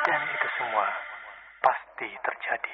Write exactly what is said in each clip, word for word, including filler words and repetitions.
Dan itu semua pasti terjadi.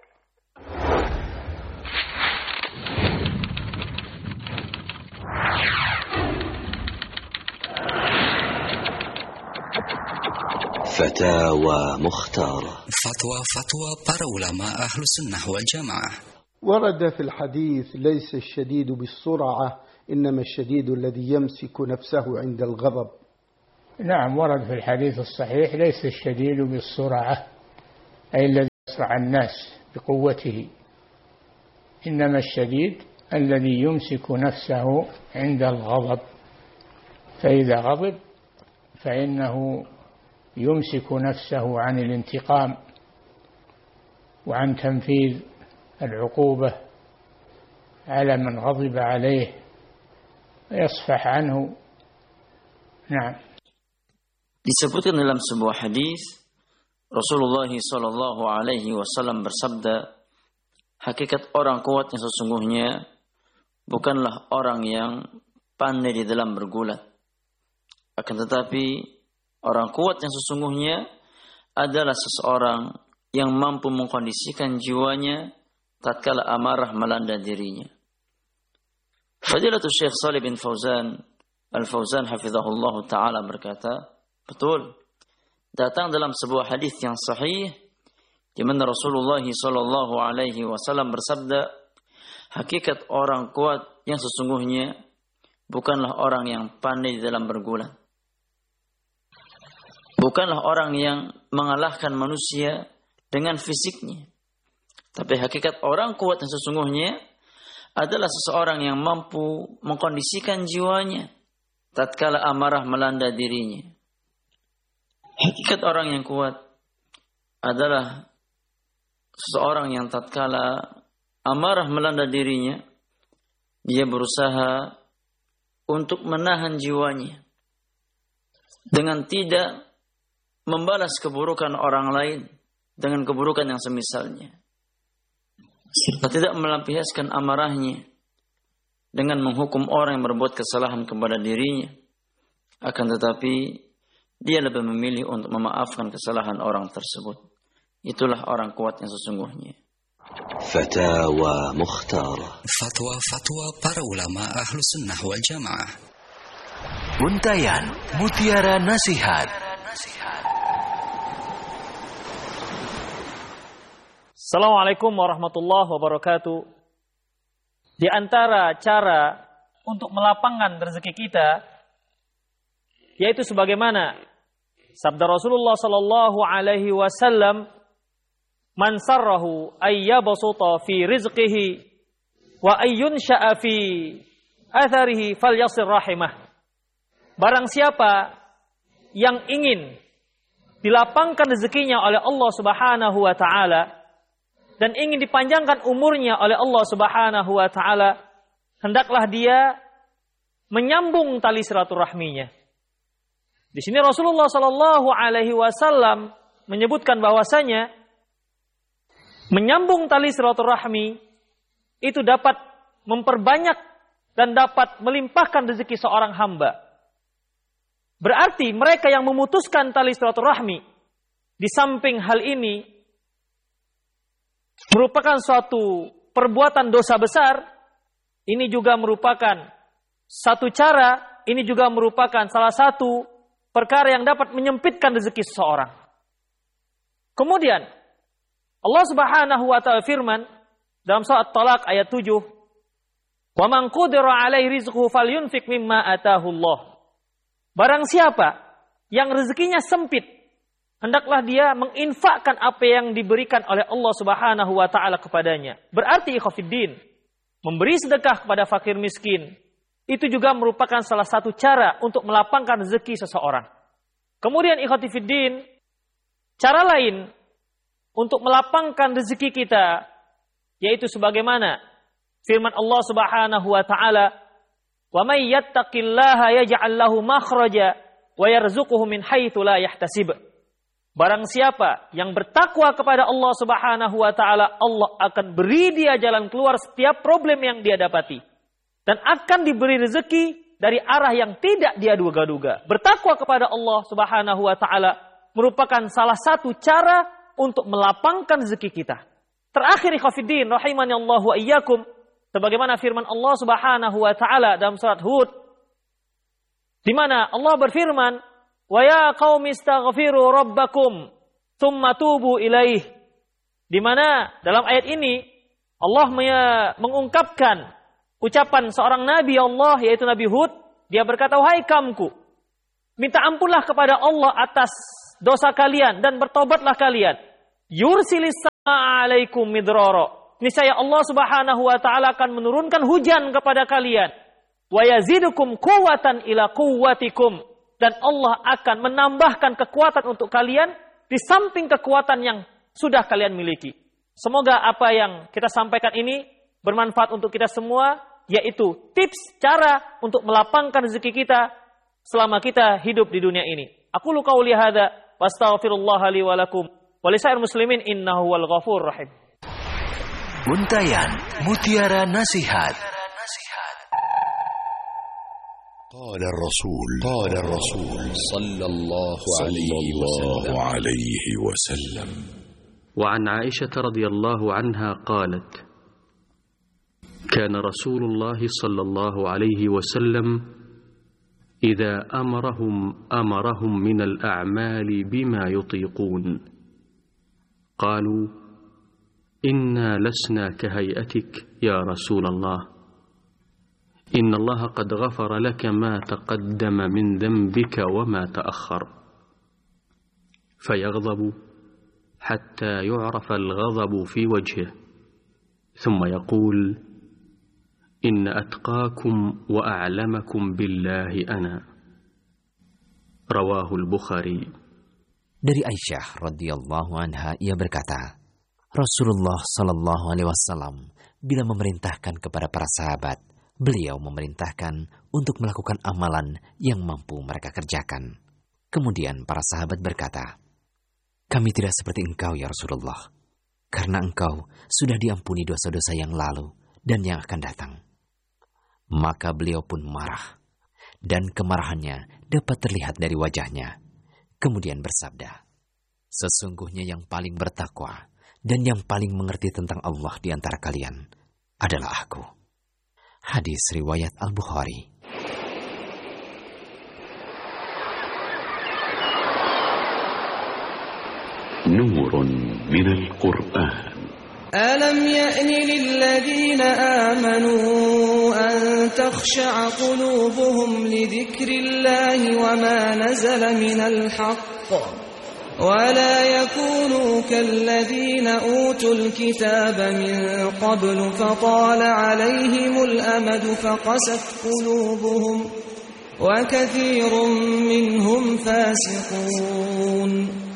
Fatawa Mukhtarah. Fatwa-fatwa para ulama ahlu sunnah wal jamaah. ورد في الحديث ليس الشديد بالسرعة إنما الشديد الذي يمسك نفسه عند الغضب. نعم، ورد في الحديث الصحيح ليس الشديد بالسرعة أي الذي يسرع الناس بقوته، إنما الشديد الذي يمسك نفسه عند الغضب، فإذا غضب فإنه يمسك نفسه عن الانتقام وعن تنفيذ العقوبة على من غضب عليه ويصفح عنه. نعم. Disebutkan dalam sebuah hadis, Rasulullah Shallallahu Alaihi Wasallam bersabda, hakikat orang kuat yang sesungguhnya bukanlah orang yang pandai di dalam bergulat, akan tetapi orang kuat yang sesungguhnya adalah seseorang yang mampu mengkondisikan jiwanya tatkala amarah melanda dirinya. Fadilatul Syekh Shalih bin Fauzan Al-Fauzan hafizahullah ta'ala berkata, betul, datang dalam sebuah hadis yang sahih di mana Rasulullah sallallahu alaihi wasallam bersabda, hakikat orang kuat yang sesungguhnya bukanlah orang yang pandai dalam bergulat, bukanlah orang yang mengalahkan manusia dengan fisiknya, tapi hakikat orang kuat yang sesungguhnya adalah seseorang yang mampu mengkondisikan jiwanya tatkala amarah melanda dirinya. Hakikat orang yang kuat adalah seseorang yang tatkala amarah melanda dirinya, dia berusaha untuk menahan jiwanya dengan tidak membalas keburukan orang lain dengan keburukan yang semisalnya, serta tidak melampiaskan amarahnya dengan menghukum orang yang berbuat kesalahan kepada dirinya, akan tetapi dia lebih memilih untuk memaafkan kesalahan orang tersebut. Itulah orang kuat yang sesungguhnya. Fatawa Mukhtarah. Fatwa-fatwa para ulama ahlu sunnah wal jamaah. Untayan Mutiara Nasihat. Assalamualaikum warahmatullahi wabarakatuh. Di antara cara untuk melapangkan rezeki kita, yaitu sebagaimana sabda Rasulullah sallallahu alaihi wasallam, man sarrahu ayyabsuta fi rizqihi wa ayyunsha'a fi atharihi falyasir rahimah. Barang siapa yang ingin dilapangkan rezekinya oleh Allah Subhanahu wa taala dan ingin dipanjangkan umurnya oleh Allah Subhanahu wa taala, hendaklah dia menyambung tali silaturahminya. Di sini Rasulullah sallallahu alaihi wasallam menyebutkan bahwasanya menyambung tali silaturahmi itu dapat memperbanyak dan dapat melimpahkan rezeki seorang hamba. Berarti mereka yang memutuskan tali silaturahmi, di samping hal ini merupakan suatu perbuatan dosa besar, ini juga merupakan satu cara, ini juga merupakan salah satu perkara yang dapat menyempitkan rezeki seseorang. Kemudian Allah Subhanahu wa taala firman dalam surat Talaq ayat tujuh, "Wa man qudira 'alaihi rizquhu falyunfiq mimma ataahu Allah." Barang siapa yang rezekinya sempit, hendaklah dia menginfakkan apa yang diberikan oleh Allah Subhanahu wa taala kepadanya. Berarti ikhwatiddin, memberi sedekah kepada fakir miskin itu juga merupakan salah satu cara untuk melapangkan rezeki seseorang. Kemudian ikhwatiddin, cara lain untuk melapangkan rezeki kita yaitu sebagaimana firman Allah Subhanahu wa taala, "Wa may yattaqillaha yaj'al lahu makhraja wa yarzuquhu min haitsu la yahtasib." Barang siapa yang bertakwa kepada Allah Subhanahu wa taala, Allah akan beri dia jalan keluar setiap problem yang dia dapati dan akan diberi rezeki dari arah yang tidak dia duga-duga. Bertakwa kepada Allah Subhanahu wa taala merupakan salah satu cara untuk melapangkan rezeki kita. Terakhir ikhwatiddin rahimani Allah wa iyyakum, sebagaimana firman Allah Subhanahu wa taala dalam surat Hud, di mana Allah berfirman, "Wa ya qaumi istaghfiru rabbakum tsumma tubu ilaih." Di mana dalam ayat ini Allah mengungkapkan ucapan seorang nabi Allah, yaitu Nabi Hud. Dia berkata, "Wahai kaumku, minta ampunlah kepada Allah atas dosa kalian dan bertobatlah kalian. Yursilis sama alaikum midrara. Niscaya Allah Subhanahu wa taala akan menurunkan hujan kepada kalian. Wa yazidukum quwwatan ila quwwatikum, dan Allah akan menambahkan kekuatan untuk kalian di samping kekuatan yang sudah kalian miliki." Semoga apa yang kita sampaikan ini bermanfaat untuk kita semua, yaitu tips cara untuk melapangkan rezeki kita selama kita hidup di dunia ini. Aku lu qauli hadza wa astaghfirullah li wa lakum wa lisairil muslimin innahu wal ghafurur rahim. Untayan Mutiara Nasihat. قال الرسول قال الرسول صلى الله عليه وسلم وعن عائشة رضي الله عنها قالت: كان رسول الله صلى الله عليه وسلم إذا أمرهم أمرهم من الأعمال بما يطيقون. قالوا: إنا لسنا كهيئتك يا رسول الله، إن الله قد غفر لك ما تقدم من ذنبك وما تأخر. فيغضب حتى يعرف الغضب في وجهه، ثم يقول: إن أتقاكم وأعلمكم بالله أنا. رواه البخاري. Dari Aisyah radhiyallahu anha, ia berkata, Rasulullah sallallahu alaihi wasallam bila memerintahkan kepada para sahabat, beliau memerintahkan untuk melakukan amalan yang mampu mereka kerjakan. Kemudian para sahabat berkata, "Kami tidak seperti engkau ya Rasulullah, karena engkau sudah diampuni dosa-dosa yang lalu dan yang akan datang." Maka beliau pun marah, dan kemarahannya dapat terlihat dari wajahnya. Kemudian bersabda, "Sesungguhnya yang paling bertakwa dan yang paling mengerti tentang Allah di antara kalian adalah aku." Hadis riwayat Al-Bukhari. Nurun minal Qur'an. ألم يأن للذين آمنوا أن تخشع قلوبهم لذكر الله وما نزل من الحق ولا يكونوا كالذين أوتوا الكتاب من قبل فطال عليهم الأمد فقست قلوبهم وكثير منهم فاسقون.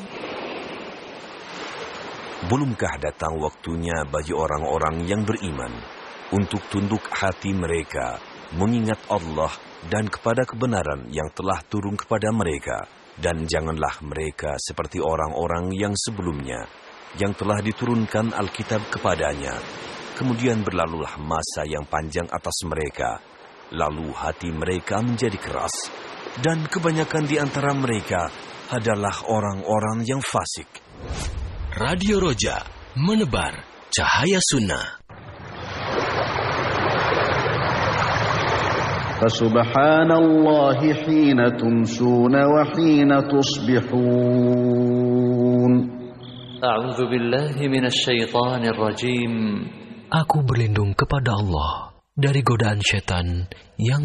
Belumkah datang waktunya bagi orang-orang yang beriman untuk tunduk hati mereka mengingat Allah dan kepada kebenaran yang telah turun kepada mereka, dan janganlah mereka seperti orang-orang yang sebelumnya yang telah diturunkan Alkitab kepadanya. Kemudian berlalulah masa yang panjang atas mereka, lalu hati mereka menjadi keras, dan kebanyakan di antara mereka adalah orang-orang yang fasik. Radio Roja, menebar cahaya sunnah. Fasubhanallahi hina tumsuna wa hina tusbihun. A'udzu billahi minasy syaithanir rajim. Aku berlindung kepada Allah dari godaan setan yang